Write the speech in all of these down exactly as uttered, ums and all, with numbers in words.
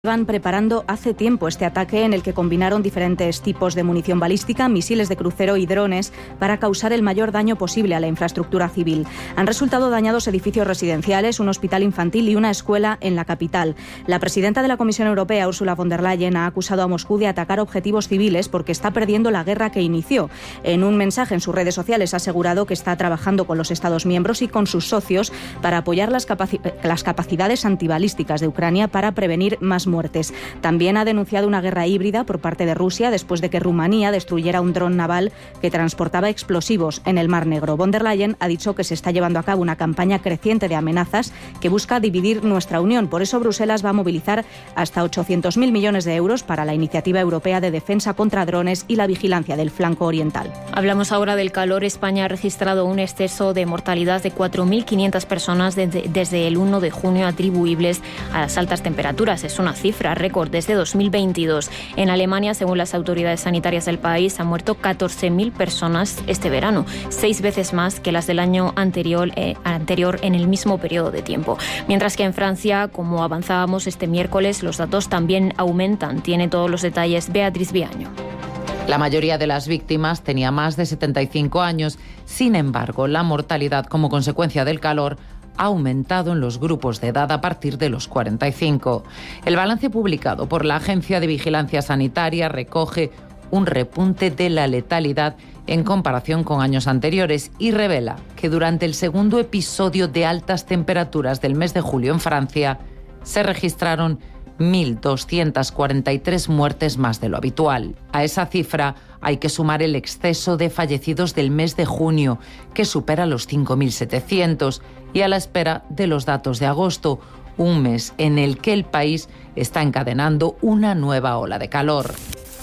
Iban preparando hace tiempo este ataque en el que combinaron diferentes tipos de munición balística, misiles de crucero y drones para causar el mayor daño posible a la infraestructura civil. Han resultado dañados edificios residenciales, un hospital infantil y una escuela en la capital. La presidenta de la Comisión Europea, Ursula von der Leyen, ha acusado a Moscú de atacar objetivos civiles porque está perdiendo la guerra que inició. En un mensaje en sus redes sociales ha asegurado que está trabajando con los Estados miembros y con sus socios para apoyar las, capaci- las capacidades antibalísticas de Ucrania para prevenir más muertes. También ha denunciado una guerra híbrida por parte de Rusia después de que Rumanía destruyera un dron naval que transportaba explosivos en el Mar Negro. Von der Leyen ha dicho que se está llevando a cabo una campaña creciente de amenazas que busca dividir nuestra Unión. Por eso Bruselas va a movilizar hasta ochocientos mil millones de euros para la Iniciativa Europea de Defensa contra Drones y la vigilancia del flanco oriental. Hablamos ahora del calor. España ha registrado un exceso de mortalidad de cuatro mil quinientas personas desde, desde el uno de junio atribuibles a las altas temperaturas. Es una cifra récord desde dos mil veintidós. En Alemania, según las autoridades sanitarias del país, han muerto catorce mil personas este verano, seis veces más que las del año anterior, eh, anterior en el mismo periodo de tiempo. Mientras que en Francia, como avanzábamos este miércoles, los datos también aumentan. Tiene todos los detalles Beatriz Viaño. La mayoría de las víctimas tenía más de setenta y cinco años. Sin embargo, la mortalidad como consecuencia del calor ha aumentado en los grupos de edad a partir de los cuarenta y cinco. El balance publicado por la Agencia de Vigilancia Sanitaria recoge un repunte de la letalidad en comparación con años anteriores y revela que durante el segundo episodio de altas temperaturas del mes de julio en Francia se registraron mil doscientas cuarenta y tres muertes más de lo habitual. A esa cifra hay que sumar el exceso de fallecidos del mes de junio, que supera los cinco mil setecientos, y a la espera de los datos de agosto, un mes en el que el país está encadenando una nueva ola de calor.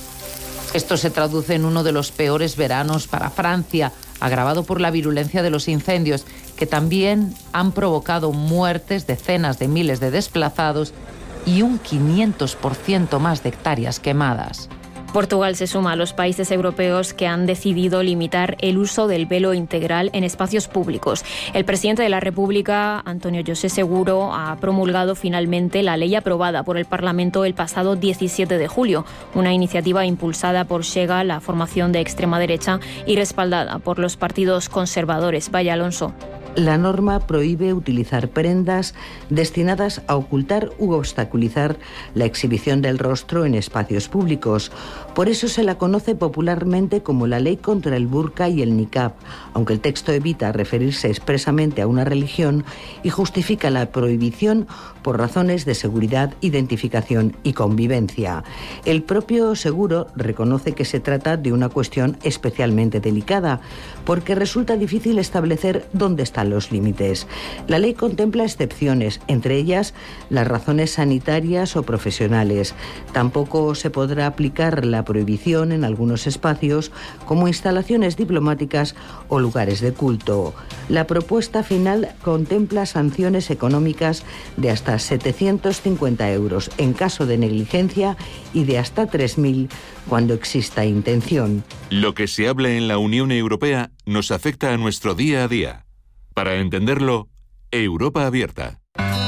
Esto se traduce en uno de los peores veranos para Francia, agravado por la virulencia de los incendios, que también han provocado muertes, decenas de miles de desplazados y un quinientos por ciento más de hectáreas quemadas. Portugal se suma a los países europeos que han decidido limitar el uso del velo integral en espacios públicos. El presidente de la República, António José Seguro, ha promulgado finalmente la ley aprobada por el Parlamento el pasado diecisiete de julio, una iniciativa impulsada por Chega, la formación de extrema derecha, y respaldada por los partidos conservadores. Vaya Alonso. La norma prohíbe utilizar prendas destinadas a ocultar u obstaculizar la exhibición del rostro en espacios públicos. Por eso se la conoce popularmente como la ley contra el burka y el niqab, aunque el texto evita referirse expresamente a una religión y justifica la prohibición por razones de seguridad, identificación y convivencia. El propio Seguro reconoce que se trata de una cuestión especialmente delicada, porque resulta difícil establecer dónde están los límites. La ley contempla excepciones, entre ellas las razones sanitarias o profesionales. Tampoco se podrá aplicar la prohibición en algunos espacios, como instalaciones diplomáticas o lugares de culto. La propuesta final contempla sanciones económicas de hasta setecientos cincuenta euros en caso de negligencia y de hasta tres mil cuando exista intención. Lo que se habla en la Unión Europea nos afecta a nuestro día a día. Para entenderlo, Europa Abierta.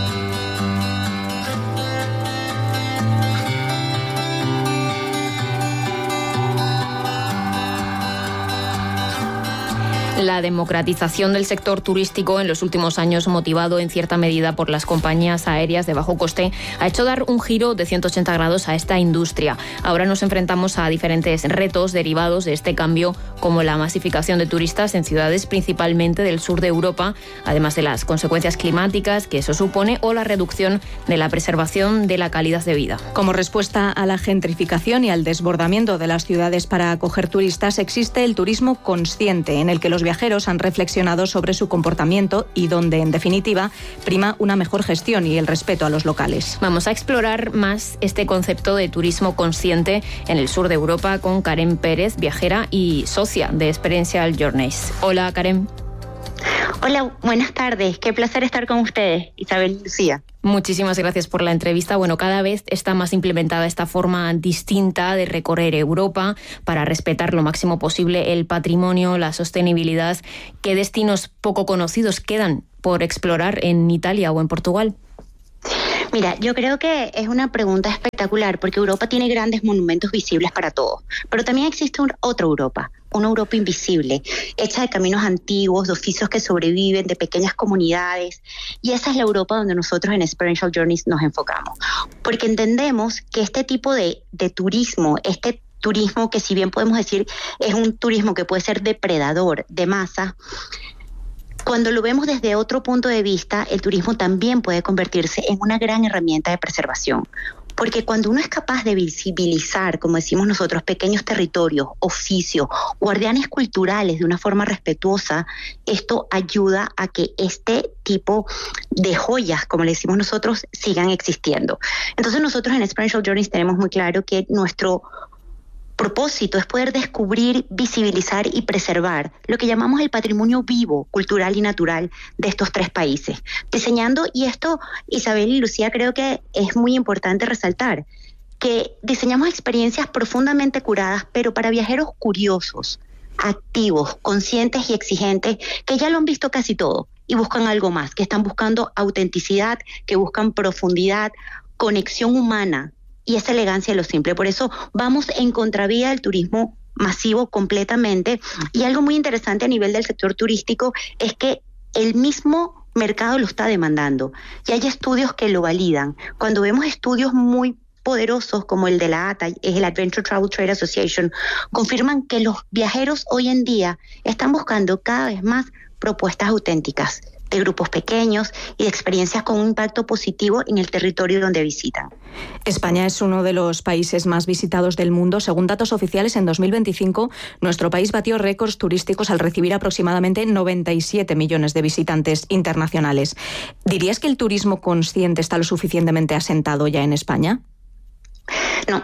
La democratización del sector turístico en los últimos años, motivado en cierta medida por las compañías aéreas de bajo coste, ha hecho dar un giro de ciento ochenta grados a esta industria. Ahora nos enfrentamos a diferentes retos derivados de este cambio, como la masificación de turistas en ciudades principalmente del sur de Europa, además de las consecuencias climáticas que eso supone o la reducción de la preservación de la calidad de vida. Como respuesta a la gentrificación y al desbordamiento de las ciudades para acoger turistas, existe el turismo consciente, en el que los viajeros han reflexionado sobre su comportamiento y donde, en definitiva, prima una mejor gestión y el respeto a los locales. Vamos a explorar más este concepto de turismo consciente en el sur de Europa con Karen Pérez, viajera y socia de Experiential Journeys. Hola, Karen. Hola, buenas tardes. Qué placer estar con ustedes, Isabel y Lucía. Muchísimas gracias por la entrevista. Bueno, cada vez está más implementada esta forma distinta de recorrer Europa para respetar lo máximo posible el patrimonio, la sostenibilidad. ¿Qué destinos poco conocidos quedan por explorar en Italia o en Portugal? Mira, yo creo que es una pregunta espectacular porque Europa tiene grandes monumentos visibles para todos, pero también existe un, otra Europa, una Europa invisible, hecha de caminos antiguos, de oficios que sobreviven, de pequeñas comunidades, y esa es la Europa donde nosotros en Experiential Journeys nos enfocamos, porque entendemos que este tipo de, de turismo, este turismo que si bien podemos decir es un turismo que puede ser depredador, de masa, cuando lo vemos desde otro punto de vista, el turismo también puede convertirse en una gran herramienta de preservación. Porque cuando uno es capaz de visibilizar, como decimos nosotros, pequeños territorios, oficios, guardianes culturales de una forma respetuosa, esto ayuda a que este tipo de joyas, como le decimos nosotros, sigan existiendo. Entonces nosotros en Experiential Journeys tenemos muy claro que nuestro propósito es poder descubrir, visibilizar y preservar lo que llamamos el patrimonio vivo, cultural y natural de estos tres países. Diseñando, y esto Isabel y Lucía creo que es muy importante resaltar, que diseñamos experiencias profundamente curadas, pero para viajeros curiosos, activos, conscientes y exigentes, que ya lo han visto casi todo y buscan algo más, que están buscando autenticidad, que buscan profundidad, conexión humana, y esa elegancia de lo simple. Por eso vamos en contravía del turismo masivo completamente. Y algo muy interesante a nivel del sector turístico es que el mismo mercado lo está demandando. Y hay estudios que lo validan. Cuando vemos estudios muy poderosos como el de la A T A, es el Adventure Travel Trade Association, confirman que los viajeros hoy en día están buscando cada vez más propuestas auténticas, de grupos pequeños y de experiencias con un impacto positivo en el territorio donde visitan. España es uno de los países más visitados del mundo. Según datos oficiales, en dos mil veinticinco, nuestro país batió récords turísticos al recibir aproximadamente noventa y siete millones de visitantes internacionales. ¿Dirías que el turismo consciente está lo suficientemente asentado ya en España? No.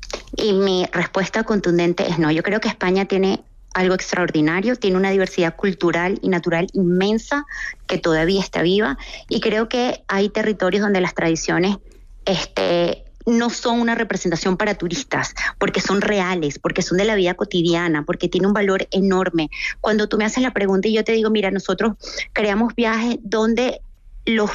Y mi respuesta contundente es no. Yo creo que España tiene algo extraordinario, tiene una diversidad cultural y natural inmensa que todavía está viva, y creo que hay territorios donde las tradiciones este, no son una representación para turistas, porque son reales, porque son de la vida cotidiana, porque tiene un valor enorme. Cuando tú me haces la pregunta y yo te digo, mira, nosotros creamos viajes donde los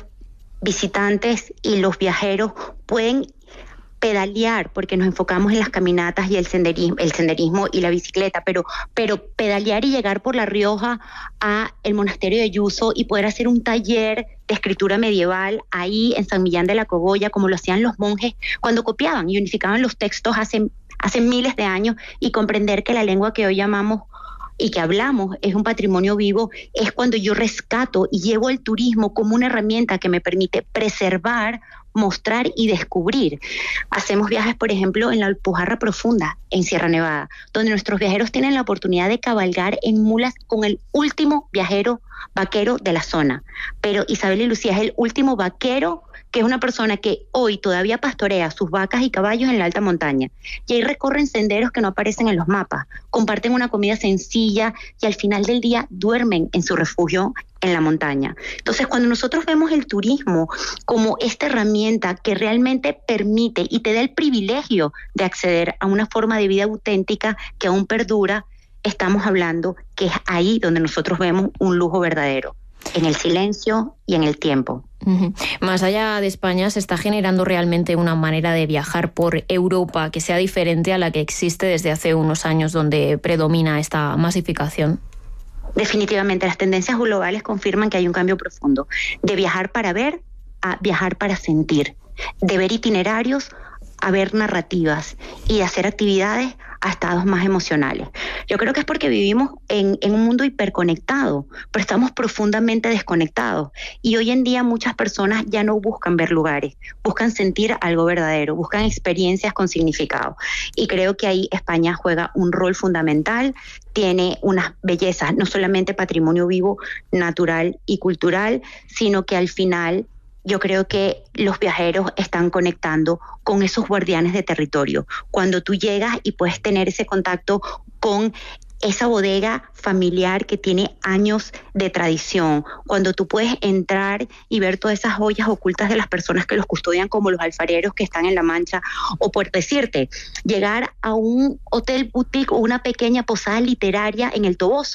visitantes y los viajeros pueden pedalear, porque nos enfocamos en las caminatas y el senderismo, el senderismo y la bicicleta, pero, pero pedalear y llegar por La Rioja a el monasterio de Yuso y poder hacer un taller de escritura medieval ahí en San Millán de la Cogolla, como lo hacían los monjes cuando copiaban y unificaban los textos hace, hace miles de años, y comprender que la lengua que hoy llamamos y que hablamos es un patrimonio vivo, es cuando yo rescato y llevo el turismo como una herramienta que me permite preservar, mostrar y descubrir. Hacemos viajes, por ejemplo, en la Alpujarra Profunda, en Sierra Nevada, donde nuestros viajeros tienen la oportunidad de cabalgar en mulas con el último viajero vaquero de la zona. Pero Isabel y Lucía es el último vaquero, que es una persona que hoy todavía pastorea sus vacas y caballos en la alta montaña. Y ahí recorren senderos que no aparecen en los mapas, comparten una comida sencilla y al final del día duermen en su refugio en la montaña. Entonces, cuando nosotros vemos el turismo como esta herramienta que realmente permite y te da el privilegio de acceder a una forma de vida auténtica que aún perdura, estamos hablando que es ahí donde nosotros vemos un lujo verdadero, en el silencio y en el tiempo. Uh-huh. Más allá de España, ¿se está generando realmente una manera de viajar por Europa que sea diferente a la que existe desde hace unos años, donde predomina esta masificación? Definitivamente, las tendencias globales confirman que hay un cambio profundo, de viajar para ver a viajar para sentir, de ver itinerarios a ver narrativas y de hacer actividades a estados más emocionales. Yo creo que es porque vivimos en, en un mundo hiperconectado, pero estamos profundamente desconectados. Y hoy en día muchas personas ya no buscan ver lugares, buscan sentir algo verdadero, buscan experiencias con significado. Y creo que ahí España juega un rol fundamental, tiene unas bellezas, no solamente patrimonio vivo, natural y cultural, sino que al final yo creo que los viajeros están conectando con esos guardianes de territorio. Cuando tú llegas y puedes tener ese contacto con esa bodega familiar que tiene años de tradición, cuando tú puedes entrar y ver todas esas joyas ocultas de las personas que los custodian, como los alfareros que están en La Mancha, o por decirte, llegar a un hotel boutique o una pequeña posada literaria en el Toboso,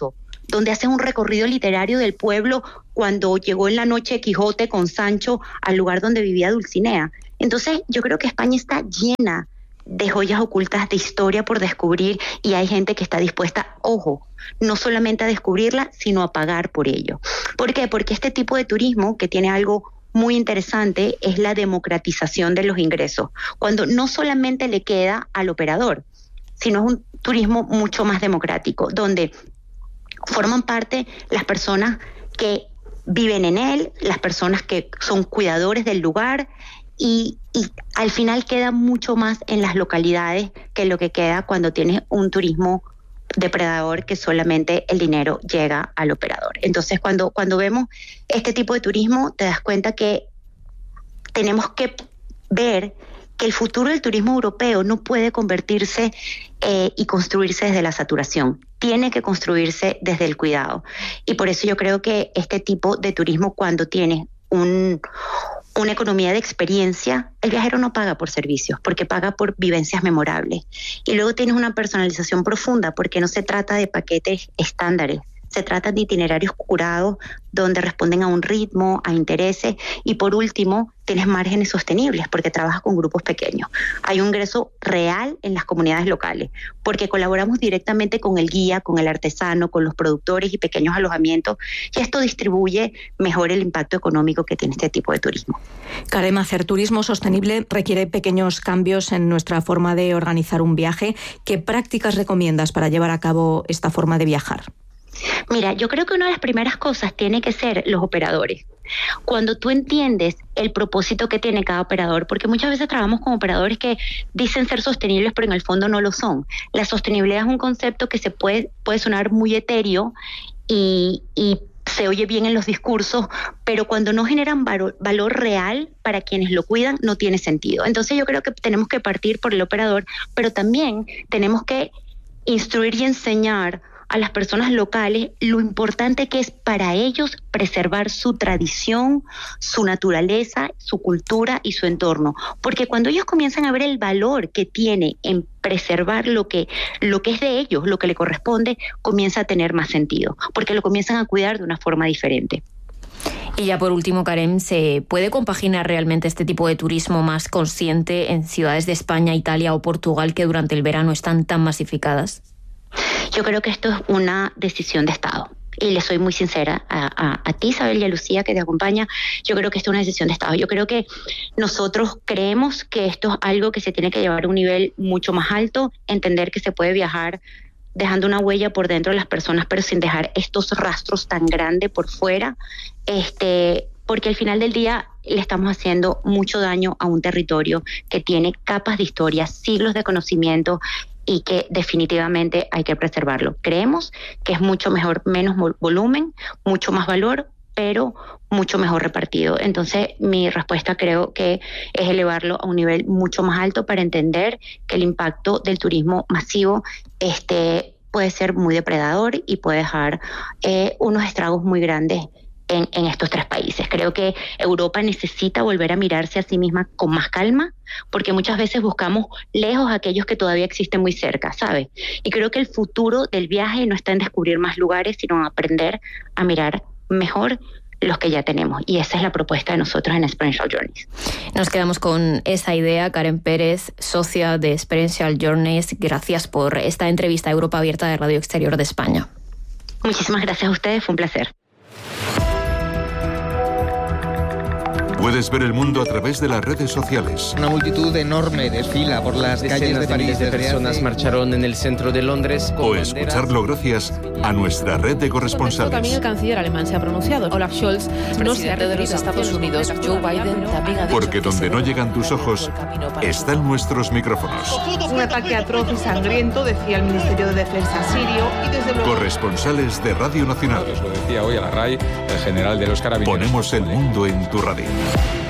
donde hacen un recorrido literario del pueblo cuando llegó en la noche Quijote con Sancho al lugar donde vivía Dulcinea. Entonces yo creo que España está llena de joyas ocultas de historia por descubrir y hay gente que está dispuesta, ojo, no solamente a descubrirla, sino a pagar por ello. ¿Por qué? Porque este tipo de turismo, que tiene algo muy interesante, es la democratización de los ingresos, cuando no solamente le queda al operador, sino es un turismo mucho más democrático, donde forman parte las personas que viven en él, las personas que son cuidadores del lugar, y, y al final queda mucho más en las localidades que lo que queda cuando tienes un turismo depredador que solamente el dinero llega al operador. Entonces, cuando, cuando vemos este tipo de turismo, te das cuenta que tenemos que ver que el futuro del turismo europeo no puede convertirse eh, y construirse desde la saturación, tiene que construirse desde el cuidado. Y por eso yo creo que este tipo de turismo, cuando tiene un, una economía de experiencia, el viajero no paga por servicios, porque paga por vivencias memorables. Y luego tienes una personalización profunda, porque no se trata de paquetes estándares, se trata de itinerarios curados donde responden a un ritmo, a intereses, y por último tienes márgenes sostenibles porque trabajas con grupos pequeños. Hay un ingreso real en las comunidades locales porque colaboramos directamente con el guía, con el artesano, con los productores y pequeños alojamientos, y esto distribuye mejor el impacto económico que tiene este tipo de turismo. Karen, hacer turismo sostenible requiere pequeños cambios en nuestra forma de organizar un viaje. ¿Qué prácticas recomiendas para llevar a cabo esta forma de viajar? Mira, yo creo que una de las primeras cosas tiene que ser los operadores. Cuando tú entiendes el propósito que tiene cada operador, porque muchas veces trabajamos con operadores que dicen ser sostenibles, pero en el fondo no lo son. La sostenibilidad es un concepto que se puede, puede sonar muy etéreo y, y se oye bien en los discursos, pero cuando no generan valor, valor real para quienes lo cuidan, no tiene sentido. Entonces yo creo que tenemos que partir por el operador, pero también tenemos que instruir y enseñar a las personas locales lo importante que es para ellos preservar su tradición, su naturaleza, su cultura y su entorno. Porque cuando ellos comienzan a ver el valor que tiene en preservar lo que, lo que es de ellos, lo que le corresponde, comienza a tener más sentido, porque lo comienzan a cuidar de una forma diferente. Y ya por último, Karen, ¿se puede compaginar realmente este tipo de turismo más consciente en ciudades de España, Italia o Portugal que durante el verano están tan masificadas? Yo creo que esto es una decisión de Estado. Y le soy muy sincera a, a, a ti, Isabel, y a Lucía, que te acompaña. Yo creo que esto es una decisión de Estado. Yo creo que nosotros creemos que esto es algo que se tiene que llevar a un nivel mucho más alto, entender que se puede viajar dejando una huella por dentro de las personas, pero sin dejar estos rastros tan grandes por fuera, este, porque al final del día le estamos haciendo mucho daño a un territorio que tiene capas de historia, siglos de conocimiento, y que definitivamente hay que preservarlo. Creemos que es mucho mejor, menos volumen, mucho más valor, pero mucho mejor repartido. Entonces, mi respuesta creo que es elevarlo a un nivel mucho más alto para entender que el impacto del turismo masivo este, puede ser muy depredador y puede dejar eh, unos estragos muy grandes En, en estos tres países. Creo que Europa necesita volver a mirarse a sí misma con más calma, porque muchas veces buscamos lejos a aquellos que todavía existen muy cerca, ¿sabes? Y creo que el futuro del viaje no está en descubrir más lugares, sino en aprender a mirar mejor los que ya tenemos. Y esa es la propuesta de nosotros en Experiential Journeys. Nos quedamos con esa idea. Karen Pérez, socia de Experiential Journeys, gracias por esta entrevista a Europa Abierta de Radio Exterior de España. Muchísimas gracias a ustedes, fue un placer. Puedes ver el mundo a través de las redes sociales. Una multitud enorme desfila por las calles de París. De personas marcharon en el centro de Londres. O escucharlo gracias a nuestra red de corresponsales. También el canciller alemán se ha pronunciado. Olaf Scholz, el no se ha de los Estados Unidos, Joe Biden, también ha dicho Porque donde no llegan tus ojos, están nuestros micrófonos. Un ataque atroz y sangriento, decía el Ministerio de Defensa sirio. Y desde luego... Corresponsales de Radio Nacional. Lo decía hoy a la R A I el general de los Carabineros. Ponemos el mundo en tu radio.